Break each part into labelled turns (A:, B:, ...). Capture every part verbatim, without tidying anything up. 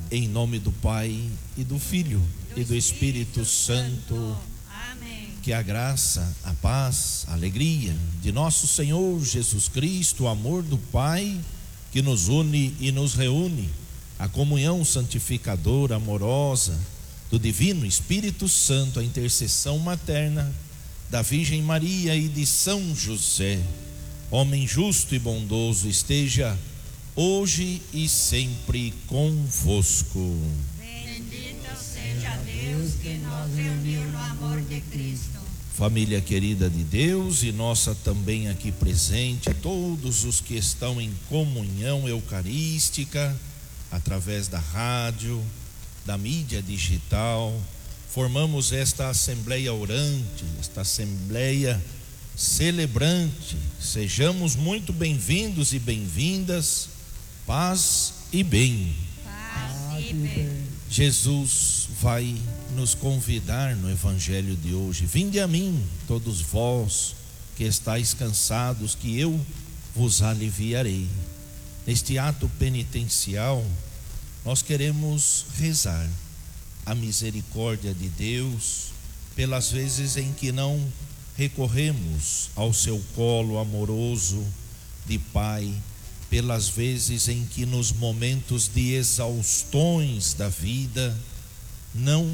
A: Em nome do Pai, e do Filho,
B: do
A: e do Espírito,
B: Espírito
A: Santo.
B: Santo. Amém.
A: Que a graça, a paz, a alegria de nosso Senhor Jesus Cristo, o amor do Pai, que nos une e nos reúne, a comunhão santificadora, amorosa, do Divino Espírito Santo, a intercessão materna da Virgem Maria e de São José, homem justo e bondoso, esteja hoje e sempre convosco.
B: Bendito seja Deus que nos reuniu no amor de Cristo.
A: Família querida de Deus e nossa também aqui presente, todos os que estão em comunhão eucarística, através da rádio, da mídia digital, formamos esta assembleia orante, esta assembleia celebrante. Sejamos muito bem-vindos e bem-vindas. Paz e bem.
B: Paz e bem.
A: Jesus vai nos convidar no evangelho de hoje: vinde a mim, todos vós que estáis cansados, que eu vos aliviarei. Neste ato penitencial, nós queremos rezar a misericórdia de Deus pelas vezes em que não recorremos ao seu colo amoroso de Pai, pelas vezes em que nos momentos de exaustões da vida não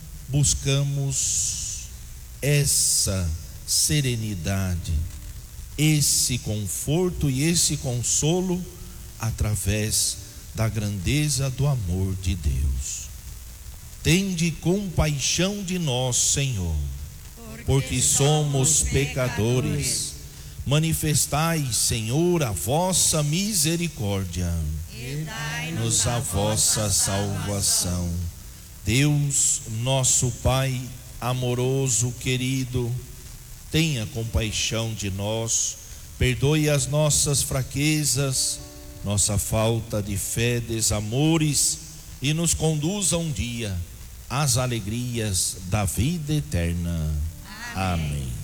A: buscamos essa serenidade, esse conforto e esse consolo através da grandeza do amor de Deus. Tende compaixão de nós, Senhor, porque somos pecadores. Manifestai, Senhor, a vossa misericórdia
B: E
A: nos a vossa salvação. Deus, nosso Pai amoroso, querido, tenha compaixão de nós, perdoe as nossas fraquezas, nossa falta de fé, desamores, e nos conduza um dia às alegrias da vida eterna. Amém. Amém.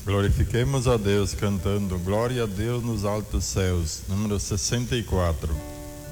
C: Glorifiquemos a Deus cantando Glória a Deus nos altos céus, número sessenta e quatro.